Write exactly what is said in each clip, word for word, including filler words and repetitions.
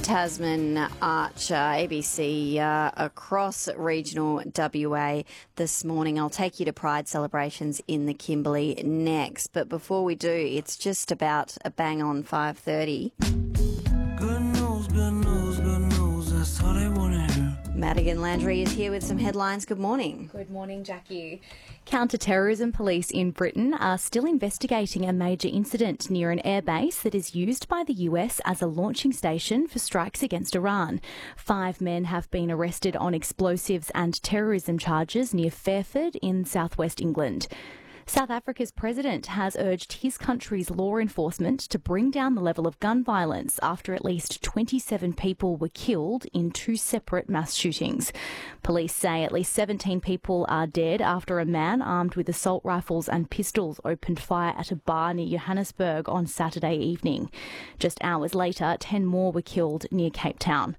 Tasman Archer, A B C, uh, across regional W A this morning. I'll take you to Pride celebrations in the Kimberley next. But before we do, it's just about a bang on five thirty. Good news, good news, good news, that's all they want to hear. Madigan Landry is here with some headlines. Good morning. Good morning, Jackie. Counter-terrorism police in Britain are still investigating a major incident near an airbase that is used by the U S as a launching station for strikes against Iran. Five men have been arrested on explosives and terrorism charges near Fairford in southwest England. South Africa's president has urged his country's law enforcement to bring down the level of gun violence after at least twenty-seven people were killed in two separate mass shootings. Police say at least seventeen people are dead after a man armed with assault rifles and pistols opened fire at a bar near Johannesburg on Saturday evening. Just hours later, ten more were killed near Cape Town.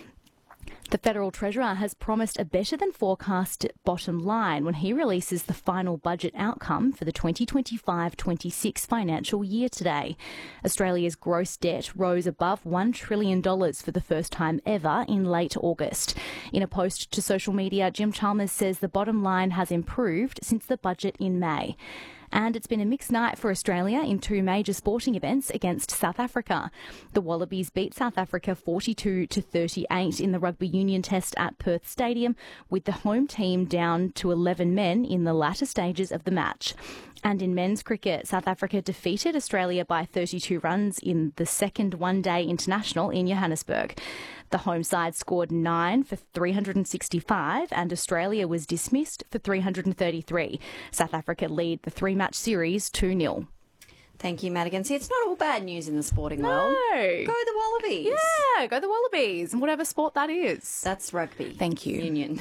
The Federal Treasurer has promised a better than forecast bottom line when he releases the final budget outcome for the twenty twenty-five twenty-six financial year today. Australia's gross debt rose above one trillion dollars for the first time ever in late August. In a post to social media, Jim Chalmers says the bottom line has improved since the budget in May. And it's been a mixed night for Australia in two major sporting events against South Africa. The Wallabies beat South Africa forty-two to thirty-eight in the Rugby Union Test at Perth Stadium, with the home team down to eleven men in the latter stages of the match. And in men's cricket, South Africa defeated Australia by thirty-two runs in the second one-day international in Johannesburg. The home side scored nine for three hundred sixty-five and Australia was dismissed for three hundred thirty-three. South Africa lead the three-match series two nil. Thank you, Madigan. See, it's not all bad news in the sporting No. world. Go the Wallabies. Yeah, go the Wallabies, and whatever sport that is. That's rugby. Thank you. Union.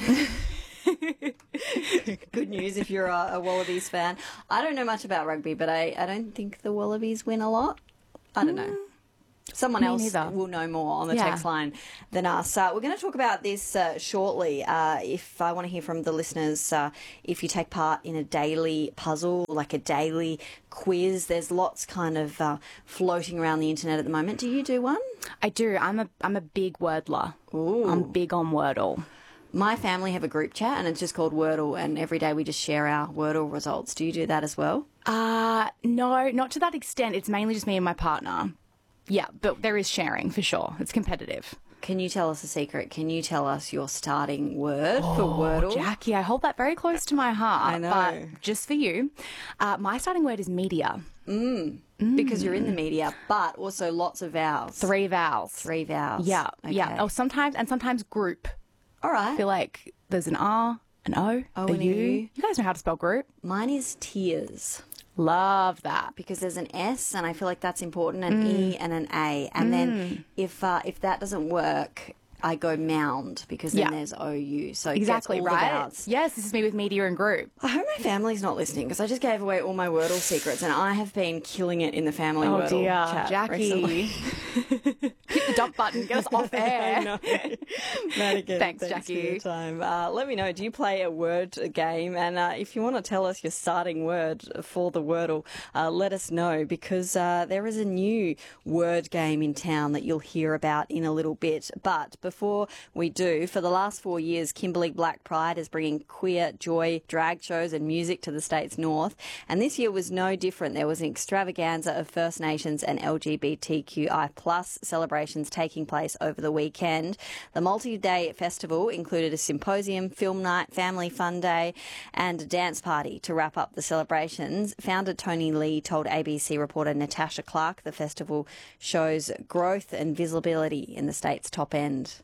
Good news if you're a, a Wallabies fan. I don't know much about rugby, but I, I don't think the Wallabies win a lot. I don't know. Someone Me else neither. will know more on the Yeah. text line than us. Uh, we're going to talk about this uh, shortly. Uh, if I want to hear from the listeners, uh, if you take part in a daily puzzle, like a daily quiz, there's lots kind of uh, floating around the internet at the moment. Do you do one? I do. I'm a I'm a big wordler. Ooh. I'm big on Wordle. My family have a group chat and it's just called Wordle, and every day we just share our Wordle results. Do you do that as well? Uh, no, not to that extent. It's mainly just me and my partner. Yeah, but there is sharing for sure. It's competitive. Can you tell us a secret? Can you tell us your starting word for Oh, Wordle? Jackie, I hold that very close to my heart. I know. But just for you, uh, my starting word is media. Mm, because you're in the media, but also lots of vowels. Three vowels. Three vowels. Yeah, Okay. yeah. Oh, sometimes, and sometimes group. All right. I feel like there's an R, an O, O a and a U. U. You guys know how to spell group. Mine is tears. Love that. Because there's an S, and I feel like that's important, an E and an A. And then if uh, if that doesn't work, I go mound, because then Yeah. there's O U. So it Exactly, gets all right? the vowels. Yes, this is me with media and group. I hope my family's not listening, because I just gave away all my Wordle secrets, and I have been killing it in the family Oh Wordle dear, chat recently. Jackie. Hit the dump button. Get us off air. I know. Madigan, Thanks, thanks Jackie. for your time. Uh, let me know, do you play a word game? And uh, if you want to tell us your starting word for the Wordle, uh, let us know, because uh, there is a new word game in town that you'll hear about in a little bit. But before we do, for the last four years, Kimberley Black Pride is bringing queer joy, drag shows and music to the state's north. And this year was no different. There was an extravaganza of First Nations and L G B T Q I plus celebrations taking place over the weekend. The multi-day festival included a symposium, film night, family fun day and a dance party to wrap up the celebrations. Founder Tony Lee told A B C reporter Natasha Clark the festival shows growth and visibility in the state's top end.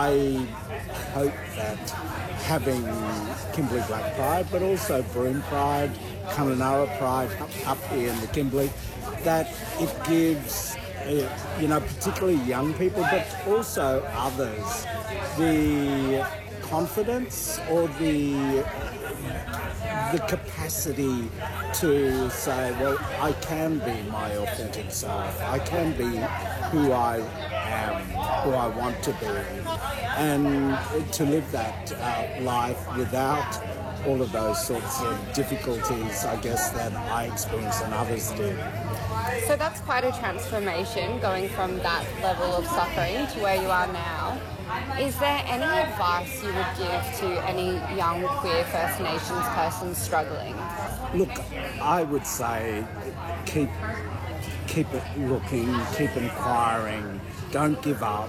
I hope that having Kimberley Black Pride, but also Broome Pride, Kununurra Pride up, up here in the Kimberley, that it gives, uh, you know, particularly young people, but also others, the confidence or the the capacity to say, well, I can be my authentic self. I can be who I am, who I want to be, and to live that uh, life without all of those sorts of difficulties, I guess, that I experienced and others did. So that's quite a transformation, going from that level of suffering to where you are now. Is there any advice you would give to any young queer First Nations person struggling? Look, I would say keep keep it looking, keep inquiring, don't give up.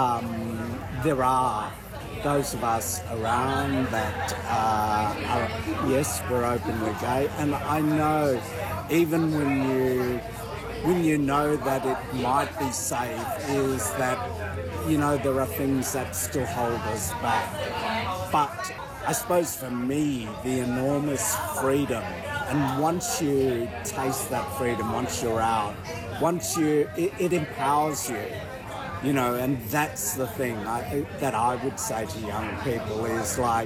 Um, there are those of us around that uh, are, yes, we're openly gay, and I know even when you when you know that it might be safe, is that, you know, there are things that still hold us back. But I suppose for me, the enormous freedom, and once you taste that freedom, once you're out, once you, it, it empowers you, you know, and that's the thing I, that I would say to young people is like,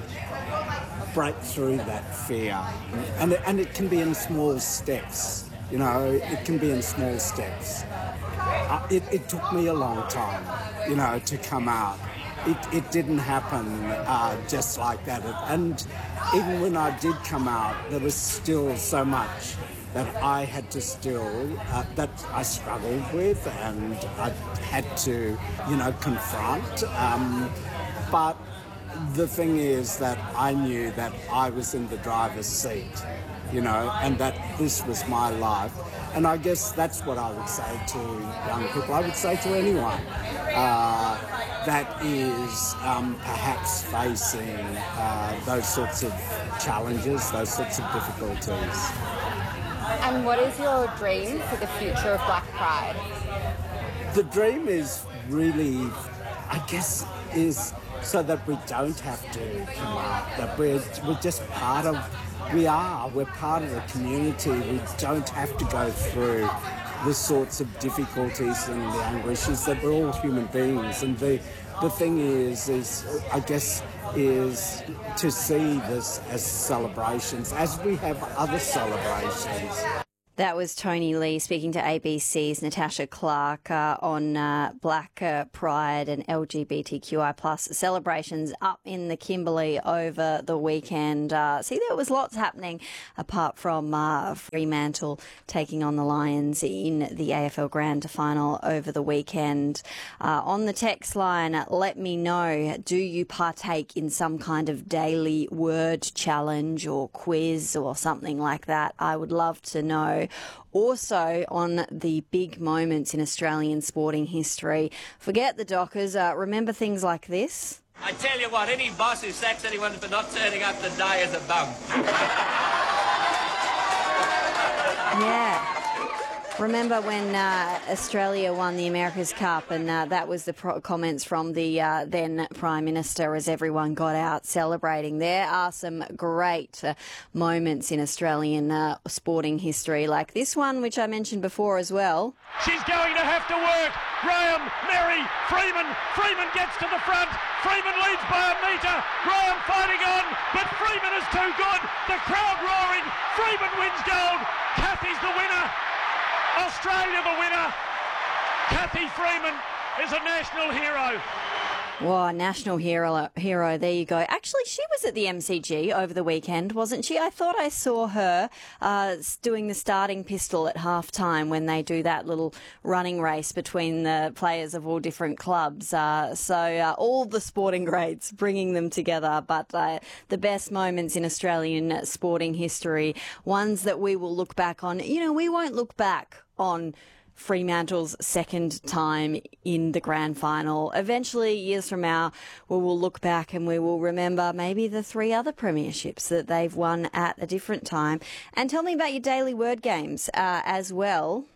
break through that fear. And it, and it can be in small steps, you know, it can be in small steps. Uh, it, it took me a long time, you know, to come out. It, it didn't happen uh, just like that. And even when I did come out, there was still so much that I had to still, uh, that I struggled with and I had to, you know, confront. Um, but the thing is that I knew that I was in the driver's seat, you know, and that this was my life. And I guess that's what I would say to young people. I would say to anyone uh, that is um, perhaps facing uh, those sorts of challenges, those sorts of difficulties. And what is your dream for the future of Black Pride? The dream is really, I guess, is so that we don't have to come out, that we're, we're just part of, we are, we're part of the community. We don't have to go through the sorts of difficulties and the anguishes, that we're all human beings. And the, the thing is, is, I guess, is to see this as celebrations, as we have other celebrations. That was Tony Lee speaking to A B C's Natasha Clark uh, on uh, Black uh, Pride and L G B T Q I plus celebrations up in the Kimberley over the weekend. Uh, see, there was lots happening apart from uh, Fremantle taking on the Lions in the A F L Grand Final over the weekend. Uh, on the text line, let me know, do you partake in some kind of daily word challenge or quiz or something like that? I would love to know. Also, on the big moments in Australian sporting history, forget the Dockers, uh, remember things like this? I tell you what, any boss who sacks anyone for not turning up to die is a bum. Yeah. Remember when uh, Australia won the America's Cup, and uh, that was the pro- comments from the uh, then Prime Minister as everyone got out celebrating. There are some great uh, moments in Australian uh, sporting history, like this one, which I mentioned before as well. She's going to have to work. Graham, Mary, Freeman. Freeman gets to the front. Freeman leads by a metre. Graham fighting on, but Freeman is too good. The crowd roaring. Freeman wins gold. Kathy's the winner. Australia the winner. Kathy Freeman is a national hero. Wow, national hero, hero. There you go. Actually, she was at the M C G over the weekend, wasn't she? I thought I saw her uh, doing the starting pistol at halftime when they do that little running race between the players of all different clubs. Uh, so uh, all the sporting greats, bringing them together. But uh, the best moments in Australian sporting history, ones that we will look back on. You know, we won't look back on Fremantle's second time in the grand final. Eventually, years from now, we will look back and we will remember maybe the three other premierships that they've won at a different time. And tell me about your daily word games uh, as well.